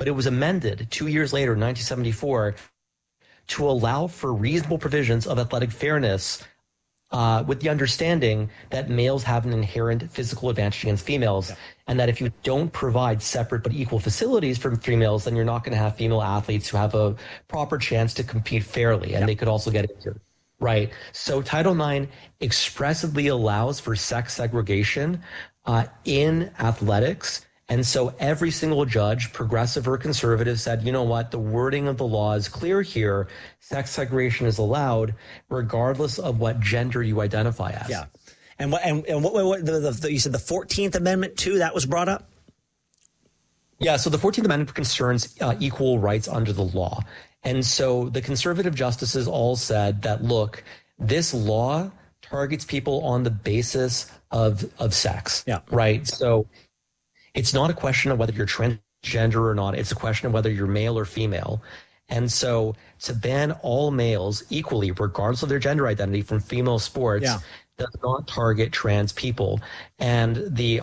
but it was amended 2 years later, in 1974, to allow for reasonable provisions of athletic fairness, with the understanding that males have an inherent physical advantage against females, and that if you don't provide separate but equal facilities for females, then you're not going to have female athletes who have a proper chance to compete fairly, and they could also get injured. Right. So Title IX expressly allows for sex segregation in athletics. And so every single judge, progressive or conservative, said, you know what, the wording of the law is clear here. Sex segregation is allowed regardless of what gender you identify as. Yeah. And what you said the 14th Amendment too, that was brought up? Yeah. So the 14th Amendment concerns equal rights under the law. And so the conservative justices all said that, look, this law targets people on the basis of sex. Yeah. Right. So it's not a question of whether you're transgender or not. It's a question of whether you're male or female. And so to ban all males equally, regardless of their gender identity, from female sports does not target trans people. And the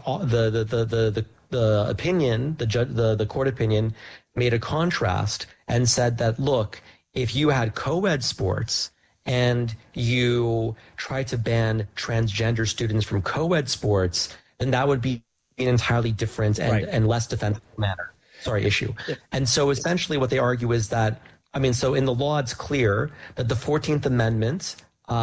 opinion, the court opinion made a contrast and said that, look, if you had co-ed sports and you try to ban transgender students from co-ed sports, then that would be an entirely different and less defensive issue. Yeah. And so essentially what they argue is that, so in the law, it's clear that the 14th Amendment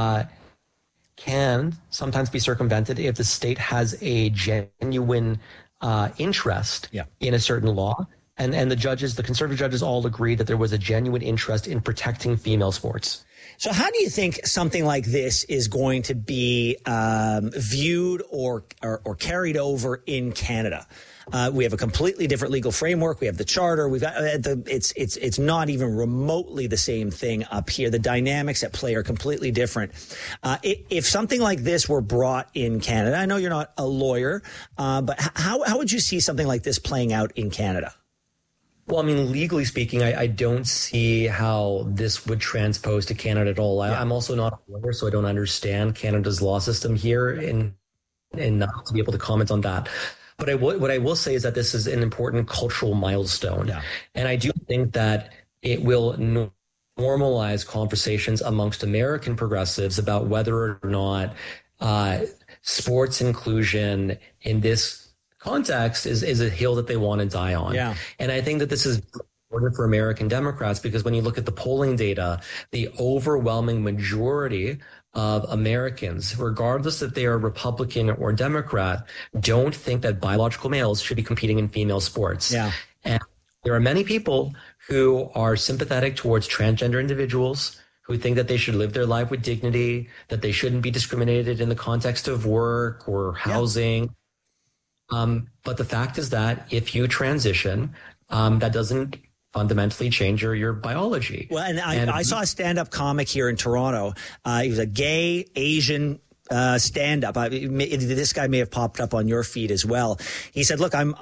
can sometimes be circumvented if the state has a genuine interest in a certain law. And the conservative judges all agreed that there was a genuine interest in protecting female sports. So how do you think something like this is going to be viewed or carried over in Canada? We have a completely different legal framework. We have the charter. We've got it's not even remotely the same thing up here. The dynamics at play are completely different. If something like this were brought in Canada, I know you're not a lawyer, but how would you see something like this playing out in Canada? Well, legally speaking, I don't see how this would transpose to Canada at all. I'm also not a lawyer, so I don't understand Canada's law system here, and not to be able to comment on that. But what I will say is that this is an important cultural milestone. Yeah. And I do think that it will normalize conversations amongst American progressives about whether or not sports inclusion in this context is a hill that they want to die on. Yeah. And I think that this is important for American Democrats, because when you look at the polling data, the overwhelming majority of Americans, regardless if they are Republican or Democrat, don't think that biological males should be competing in female sports. Yeah. And there are many people who are sympathetic towards transgender individuals, who think that they should live their life with dignity, that they shouldn't be discriminated in the context of work or housing. Yeah. But the fact is that if you transition, that doesn't fundamentally change your biology. Well, and I saw a stand-up comic here in Toronto. He was a gay Asian stand-up. This guy may have popped up on your feed as well. He said, "Look, I'm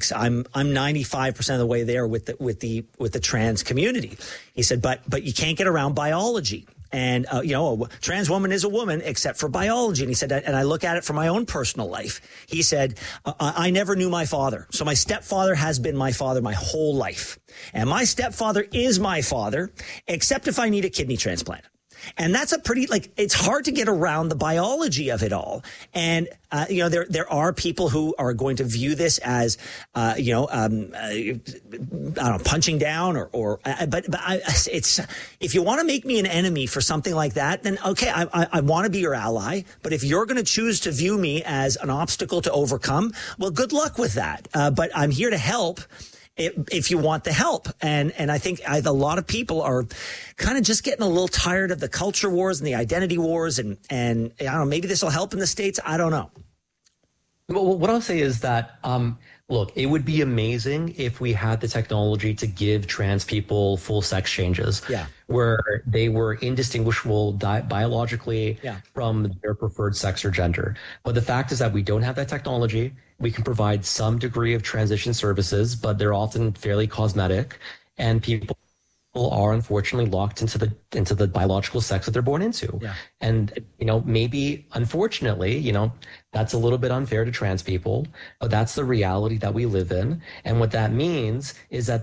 95% of the way there with the trans community." He said, "But you can't get around biology." And, a trans woman is a woman except for biology. And he said, and I look at it from my own personal life. He said, I never knew my father. So my stepfather has been my father my whole life. And my stepfather is my father, except if I need a kidney transplant. And that's it's hard to get around the biology of it all. And, there are people who are going to view this as, I don't know, punching down but it's, if you want to make me an enemy for something like that, then okay, I want to be your ally. But if you're going to choose to view me as an obstacle to overcome, well, good luck with that. But I'm here to help. If you want the help. And I think a lot of people are kind of just getting a little tired of the culture wars and the identity wars. And I don't know, maybe this will help in the States. I don't know. Well, what I'll say is that, look, it would be amazing if we had the technology to give trans people full sex changes, where they were indistinguishable biologically from their preferred sex or gender. But the fact is that we don't have that technology. We can provide some degree of transition services, but they're often fairly cosmetic, and people are unfortunately locked into the biological sex that they're born into. Yeah. And, maybe unfortunately, that's a little bit unfair to trans people, but that's the reality that we live in. And what that means is that